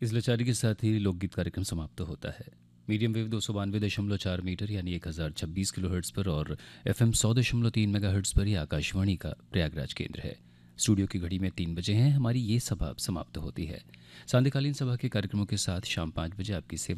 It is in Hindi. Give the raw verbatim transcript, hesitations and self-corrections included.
इस लाचारी के साथ ही लोकगीत कार्यक्रम समाप्त होता है। मीडियम वेव दो सौ बानवे दशमलव चार मीटर यानी एक हज़ार छब्बीस किलो हर्ट्ज़ पर और एफ एम सौ दशमलव तीन मेगा हर्ट्ज़ पर यह आकाशवाणी का प्रयागराज केंद्र है। स्टूडियो की घड़ी में तीन बजे हैं, हमारी ये सभा अब समाप्त होती है। सांध्यकालीन सभा के कार्यक्रमों के साथ शाम पाँच बजे आपकी सेवा